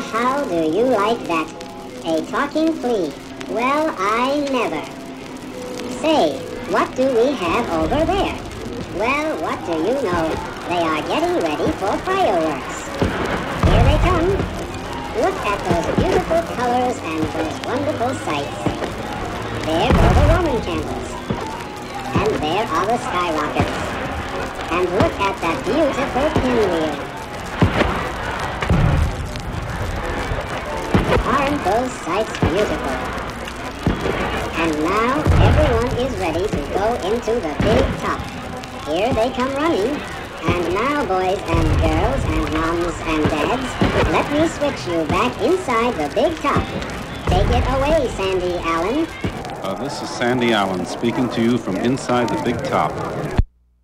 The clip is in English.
how do you like that? A talking flea? Well, I never. Say, what do we have over there? Well, what do you know? They are getting ready for fireworks. Here they come. Look at those beautiful colors and those wonderful sights. There go the Roman candles. And there are the skyrockets. And look at that beautiful pinwheel. Aren't those sights beautiful? And now everyone is ready to go into the big top. Here they come running. And now, boys and girls and moms and dads, let me switch you back inside the big top. Take it away, Sandy Allen. This is Sandy Allen speaking to you from inside the big top.